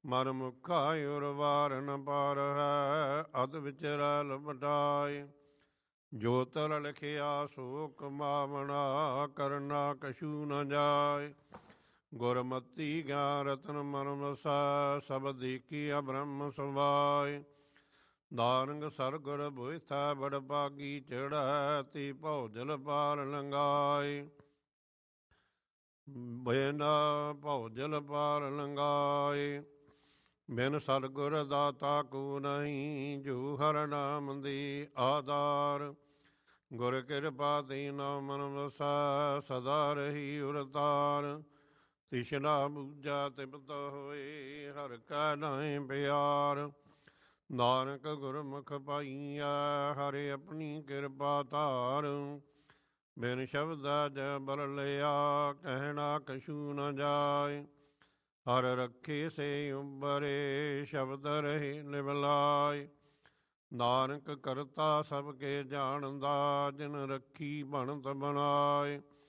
ਮਨ ਮੁਖਾ ਉਰ ਵਾਰ ਨ ਪਾਰ ਹੈ, ਅਦ ਵਿਚਰੈ ਲਪਟਾਏ। ਜੋ ਤਲ ਲਿਖਿਆ ਸੋ ਕਮਾਵਣਾ, ਕਰਨਾ ਕਛੂ ਨ ਜਾਏ। ਗੁਰਮਤੀ ਗਿਆਨ ਰਤਨ ਮਨ ਵਸੈ, ਸਬਦ ਏਕੀਆ ਬ੍ਰਹਮ ਸਮਾਏ। ਨਾਨਕ ਸਰਗੁਰ ਬੁਝਥੈ ਬੜ ਭਾਗੀ, ਚੜ੍ਹੈ ਤੀ ਭਉ ਜਲ ਪਾਰ ਲੰਘਾਏ। ਬਿਨ ਭਉ ਜਲ ਪਾਰ ਲੰਘਾਏ, ਬਿਨ ਸਤਿਗੁਰ ਦਾਤਾ ਕੋ ਨਹੀਂ। ਜੋ ਹਰਿ ਨਾਮ ਦੀ ਆਧਾਰ, ਗੁਰ ਕਿਰਪਾ ਦੀਨਾ ਮਨ ਵਸੈ। ਸਦਾ ਰਹੀ ਉਰ ਤਾਰ, ਤਿਸਨਾ ਬੂਝਾ ਤਿਪਤ ਹੋਏ। ਹਰਿ ਕੈ ਨਾਇ ਪਿਆਰ, ਨਾਨਕ ਗੁਰਮੁਖ ਪਾਈਐ। ਹਰਿ ਆਪਣੀ ਕਿਰਪਾ ਧਾਰ, ਬਿਨ ਸ਼ਬਦਾ ਜੈ ਬਲ ਲਿਆ। ਕਹਿਣਾ ਕਛੂ ਨ ਜਾਏ, ਹਰ ਰੱਖੇ ਸੇ ਉਬਰੇ। ਸ਼ਬਦ ਰਹੇ ਲਿਵਲਾਏ, ਨਾਨਕ ਕਰਤਾ ਸਭ ਕੇ ਜਾਣਦਾ। ਜਿਨ ਰੱਖੀ ਬਣਤ ਬਣਾਏ,